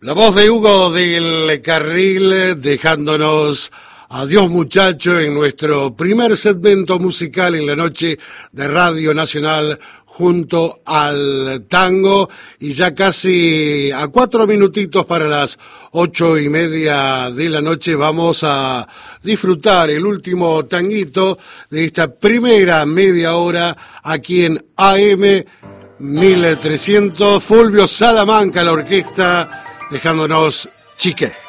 La voz de Hugo del Carril dejándonos adiós muchacho en nuestro primer segmento musical en la noche de Radio Nacional junto al tango, y ya casi a 4 minutitos para las 8:30 de la noche vamos a disfrutar el último tanguito de esta primera media hora aquí en AM 1300. Fulvio Salamanca, la orquesta, dejándonos Chique.